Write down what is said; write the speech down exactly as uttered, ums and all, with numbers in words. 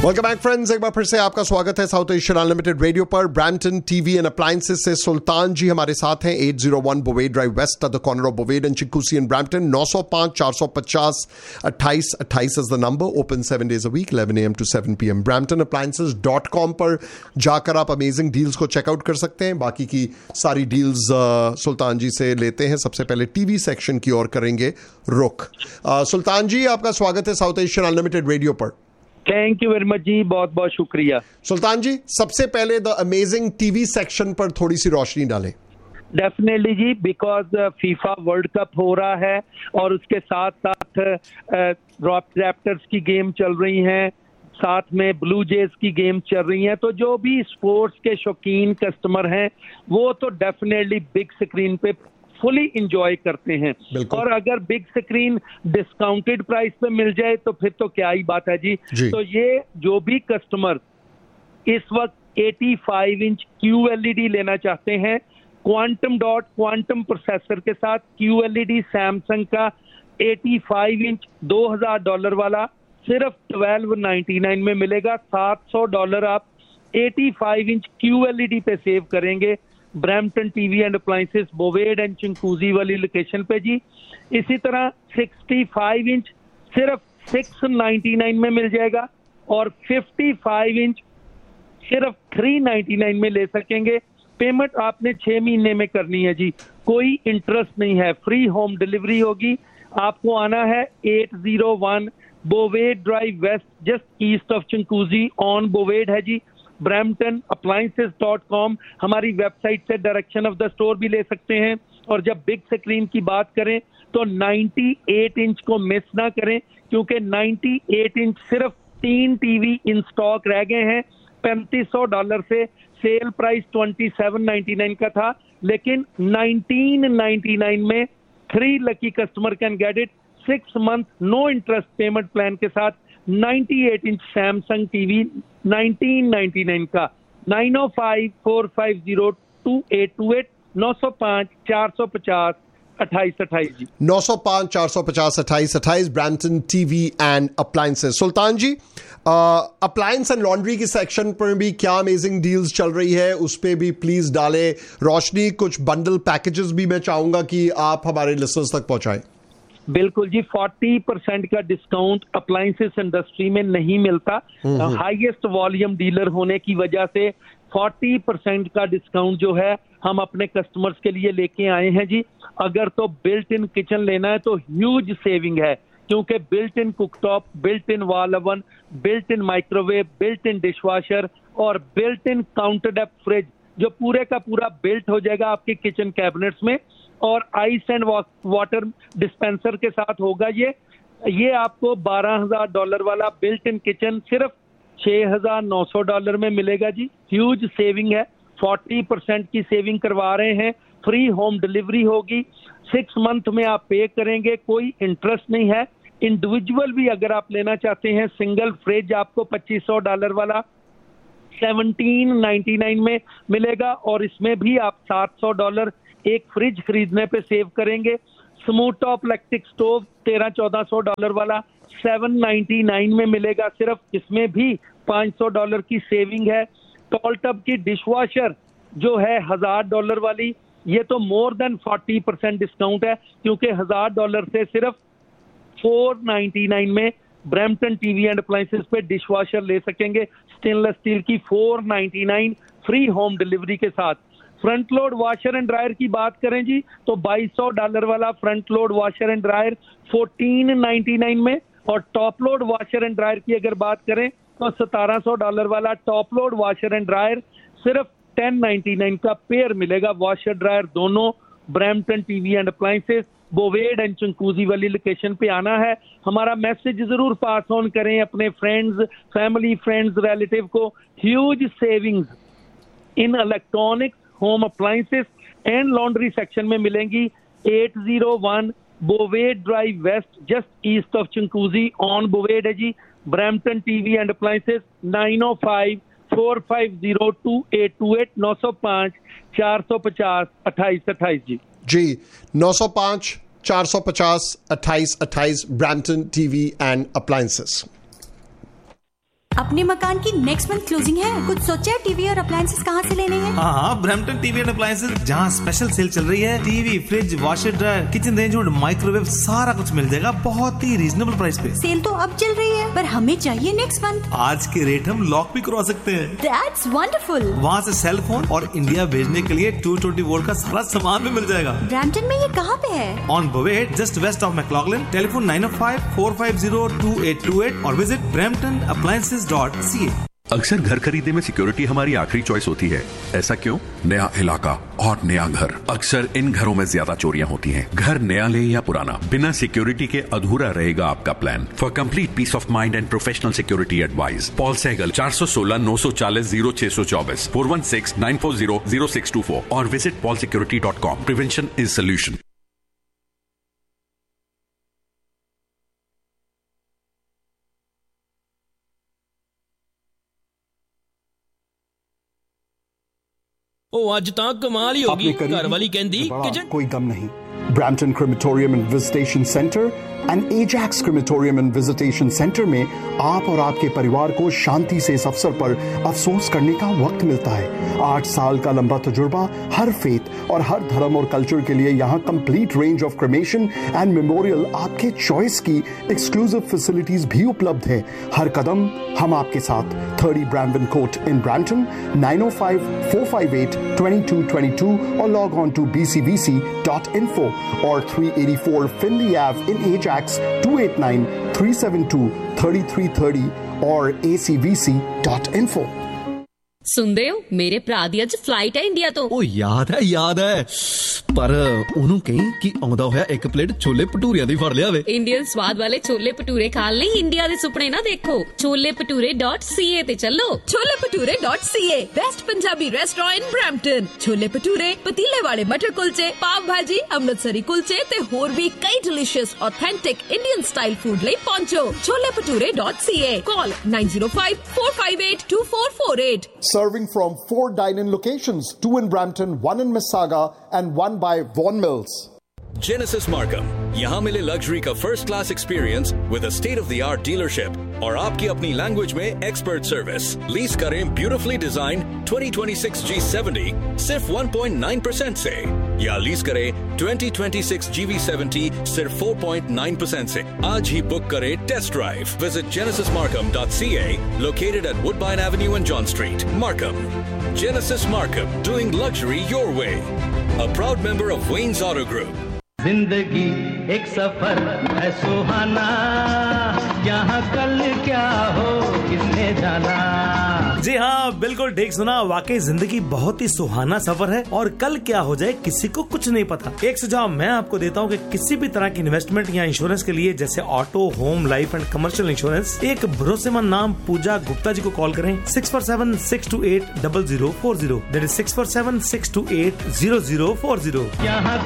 Welcome back friends, एक बार फिर से आपका स्वागत है साउथ एशियन अनलिमिटेड रेडियो पर। ब्रैम्पटन टीवी एंड अप्लायंसेस से सुल्तान जी हमारे साथ हैं। Eight zero one बोवेड drive waste at the corner of बोवेड and चिकूसी in Brampton. नौ सौ पाँच चार सौ पचास अट्ठाईस अट्ठाईस is the number. Open seven days a week, eleven A M to seven P M. Brampton appliances dot com पर जाकर आप अमेजिंग डील्स को चेकआउट कर सकते हैं। बाकी की सारी डील्स सुल्तान जी से लेते हैं। सबसे पहले टीवी सेक्शन की ओर करेंगे रुख। uh, सुल्तान जी, आपका स्वागत है साउथ एशियन अनलिमिटेड रेडियो पर। थैंक यू वेरी मच जी, बहुत बहुत शुक्रिया। सुल्तान जी, सबसे पहले द अमेजिंग टीवी सेक्शन पर थोड़ी सी रोशनी डालें। Definitely ji, because FIFA world cup हो रहा है और उसके साथ साथ रैप्टर्स की गेम चल रही हैं, साथ में ब्लू जेज की गेम चल रही हैं। तो जो भी स्पोर्ट्स के शौकीन कस्टमर हैं वो तो डेफिनेटली बिग स्क्रीन पे फुली इंजॉय करते हैं। और अगर बिग स्क्रीन डिस्काउंटेड प्राइस पे मिल जाए तो फिर तो क्या ही बात है जी, जी। तो ये जो भी कस्टमर इस वक्त पचासी inch Q L E D लेना चाहते हैं क्वांटम डॉट क्वांटम प्रोसेसर के साथ, Q L E D Samsung का पचासी इंच दो हज़ार डॉलर वाला सिर्फ बारह सौ निन्यानवे में मिलेगा। सात सौ डॉलर आप पचासी inch Q L E D पे सेव करेंगे Brampton TV and appliances बोवेड and चिंकूजी वाली लोकेशन पे जी। इसी तरह पैंसठ इंच सिर्फ छह सौ निन्यानवे में मिल जाएगा और पचपन इंच सिर्फ तीन सौ निन्यानवे में ले सकेंगे। पेमेंट आपने छह महीने में करनी है जी, कोई इंटरेस्ट नहीं है, फ्री होम डिलीवरी होगी। आपको आना है आठ सौ एक बोवेड drive waste, just east of चिंकूजी on बोवेड है जी। ब्रैम्पटन अप्लायंसेस डॉट कॉम हमारी वेबसाइट से डायरेक्शन ऑफ द स्टोर भी ले सकते हैं। और जब बिग स्क्रीन की बात करें तो अट्ठानवे इंच को मिस ना करें, क्योंकि अट्ठानवे इंच सिर्फ तीन टीवी इन स्टॉक रह गए हैं। पैंतीस सौ डॉलर से सेल प्राइस सत्ताईस सौ निन्यानवे का था, लेकिन उन्नीस सौ निन्यानवे में three lucky customer can get it six month no interest payment plan के साथ। अट्ठानवे इंच सैमसंग टीवी उन्नीस सौ निन्यानवे का। Nine O five four five zero to eight to eight, नौ सौ पाँच चार सौ पचास अट्ठाईस अट्ठाईस जी। नौ सौ पाँच चार सौ पचास अट्ठाईस अट्ठाईस Brampton TV and appliances. Sultan ji, appliance and laundry की सेक्शन पर भी क्या अमेजिंग डील्स चल रही है, उस पर भी प्लीज डालें रोशनी। कुछ बंडल पैकेजेस भी मैं चाहूंगा कि आप हमारे लिसनर्स तक पहुंचाएं। बिल्कुल जी, चालीस परसेंट का डिस्काउंट अप्लायंसेस इंडस्ट्री में नहीं मिलता। हाईएस्ट वॉल्यूम डीलर होने की वजह से चालीस परसेंट का डिस्काउंट जो है हम अपने कस्टमर्स के लिए लेके आए हैं जी। अगर तो बिल्ट इन किचन लेना है तो ह्यूज सेविंग है, क्योंकि built in cooktop, built in wall oven, built in microwave, built in dishwasher और built in counter depth fridge जो पूरे का पूरा बिल्ट हो जाएगा आपके किचन कैबिनेट्स में, और आइस एंड वाटर डिस्पेंसर के साथ होगा। ये ये आपको बारह हज़ार डॉलर वाला बिल्ट इन किचन सिर्फ छह हज़ार नौ सौ डॉलर में मिलेगा जी। ह्यूज सेविंग है, चालीस परसेंट की सेविंग करवा रहे हैं। फ्री होम डिलीवरी होगी, सिक्स मंथ में आप पे करेंगे, कोई इंटरेस्ट नहीं है। इंडिविजुअल भी अगर आप लेना चाहते हैं, सिंगल फ्रिज आपको पच्चीस सौ डॉलर वाला सत्रह सौ निन्यानवे में मिलेगा और इसमें भी आप सात सौ डॉलर एक फ्रिज खरीदने पे सेव करेंगे। स्मूथ टॉप इलेक्ट्रिक स्टोव तेरह चौदह सौ डॉलर वाला सात सौ निन्यानवे में मिलेगा सिर्फ, इसमें भी पाँच सौ डॉलर की सेविंग है। टॉल टब की डिशवॉशर जो है हजार डॉलर वाली, ये तो मोर देन चालीस परसेंट डिस्काउंट है, क्योंकि हजार डॉलर से सिर्फ चार सौ निन्यानवे में ब्रैम्पटन टीवी एंड अप्लायंसेस पे डिशवॉशर ले सकेंगे स्टेनलेस स्टील की चार सौ निन्यानवे फ्री होम डिलीवरी के साथ। Front load washer and dryer की बात करें जी तो बाईस सौ डॉलर वाला front load washer and dryer चौदह सौ निन्यानवे में, और top load washer and dryer की अगर बात करें तो सत्रह सौ डॉलर वाला top load washer and dryer सिर्फ दस सौ निन्यानवे का पेयर मिलेगा। वॉशर ड्रायर दोनों Brampton TV and appliances बोवेड and चिंकूजी वाली लोकेशन पे आना है। हमारा मैसेज जरूर पास ऑन करें अपने फ्रेंड्स, फैमिली, फ्रेंड्स, रिलेटिव को। Huge savings in electronics, home appliances and laundry section में मिलेंगी। आठ सौ एक बोवेड drive waste, just east of चिंकूजी on बोवेड है जी। Brampton TV and appliances nine O five four five zero to eight to eight, नौ सौ पाँच चार सौ पचास अट्ठाईस अट्ठाईस जी। जी, नौ सौ पाँच चार सौ पचास अट्ठाईस अट्ठाईस ब्रैम्पटन टीवी एंड अप्लायंसेस। अपने मकान की नेक्स्ट मंथ क्लोजिंग है, कुछ सोचा है टीवी और अप्लायंसेस कहाँ से लेने हैं? हाँ हाँ, ब्रैम्पटन टीवी एंड अप्लायंसेस, जहाँ स्पेशल सेल चल रही है। TV, fridge, washer dryer, kitchen range और माइक्रोवेव सारा कुछ मिल जाएगा बहुत ही रीजनेबल प्राइस पे। सेल तो अब चल रही है, पर हमें चाहिए नेक्स्ट मंथ। आज के रेट हम लॉक भी करवा सकते हैं। That's wonderful। वहाँ से सेल फोन और इंडिया भेजने के लिए टू ट्वेंटी वोल्ट का सारा सामान भी मिल जाएगा। ब्रैम्पटन में ये कहाँ पे है? On बोवेड, just waste of मैक्लॉगलिन। Telephone nine O five four five zero to eight to eight और visit Brampton appliances dot C ए। अक्सर घर खरीदने में सिक्योरिटी हमारी आखिरी चॉइस होती है। ऐसा क्यों? नया इलाका और नया घर। अक्सर इन घरों में ज्यादा चोरियां होती हैं। घर नया ले या पुराना, बिना सिक्योरिटी के अधूरा रहेगा आपका plan. For complete piece of mind and professional security advice, Paul Sehgal, चार सौ सोलह नौ सौ चालीस जीरो छह सौ चौबीस, four one six nine four zero zero six to four और visit Paul security dot com. Prevention is solution. ओ आज तां कमाल ही होगी। घर वाली कहंदी किचन कोई गम नहीं। Brampton crematorium and visitation centre and Ajax crematorium and visitation centre में आप और आपके परिवार को शांति से इस अवसर पर अफसोस करने का वक्त मिलता है। आठ साल का लंबा तजुर्बा, हर फेथ और हर धर्म और कल्चर के लिए यहाँ complete range of cremation and memorial आपके चॉइस की एक्सक्लूसिव फैसिलिटीज भी उपलब्ध है। हर कदम हम आपके साथ। Thirty Brampton court in Brampton, nine O five four five eight to to to to और log on to B C B C dot info और three eighty four Finley Ave in Ajax, two eight nine three seven two three three three zero or a c v c dot info। सुनदे हो मेरे भरा दी अज flight है India तो। ओ याद है याद है, पर ओनू कहीं कि आउंदा होया एक प्लेट छोले भटूरियां दी फड़ लिया वे। इंडियन स्वाद वाले छोले भटूरे खान ਲਈ इंडिया दे सुपने ना देखो, छोले भटूरे डॉट सी ए ते चलो। Chole bhature dot C A, best Punjabi restaurant in Brampton. Chole bhature, पतीले वाले मटर कुलचे, पाव भाजी, अमृतसरी कुलचे ते होर भी कई delicious authentic Indian style food ਲਈ पहुंचो। Chole bhature dot C A, call nine zero five four five eight to four four eight. Serving from four dine-in locations, two in Brampton, one in Mississauga, and one by Vaughan Mills. Genesis Markham, यहाँ मिले luxury का first class experience with a state of the art dealership और आपकी अपनी language में expert service. Lease करें beautifully design twenty twenty six जी seventy सिर्फ one point nine percent से, या लीज करें twenty twenty six ji we seventy सिर्फ फोर पॉइंट नाइन परसेंट से। आज ही बुक करें test drive. Visit genesis Markham dot C A, located at वुडबाइन Avenue and John street, Markham. Genesis Markham, doing luxury your way. A proud member of Wayne's Auto Group. जिंदगी एक सफर है सुहाना, यहाँ कल क्या हो किसने जाना। जी हाँ, बिल्कुल ठीक सुना। वाकई जिंदगी बहुत ही सुहाना सफर है और कल क्या हो जाए किसी को कुछ नहीं पता। एक सुझाव मैं आपको देता हूँ कि किसी भी तरह की इन्वेस्टमेंट या इंश्योरेंस के लिए, जैसे auto, home, life and commercial insurance, एक भरोसेमंद नाम पूजा गुप्ता जी को कॉल करें। Six four seven six to eight double zero four zero, that is six four seven six to eight zero zero four zero.